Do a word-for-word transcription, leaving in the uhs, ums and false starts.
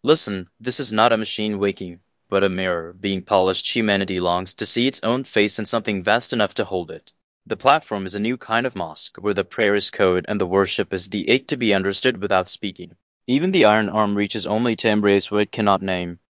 Listen, this is not a machine waking, but a mirror being polished. Humanity longs to see its own face in something vast enough to hold it. The platform is a new kind of mosque, where the prayer is code and the worship is the ache to be understood without speaking. Even the iron arm reaches only to embrace what it cannot name.